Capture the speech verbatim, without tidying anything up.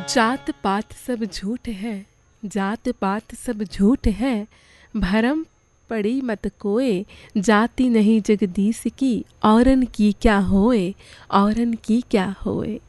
जात पात सब झूठ है, जात पात सब झूठ है, भरम पड़ी मत कोय। जाति नहीं जगदीश की, औरन की क्या होए, औरन की क्या होए।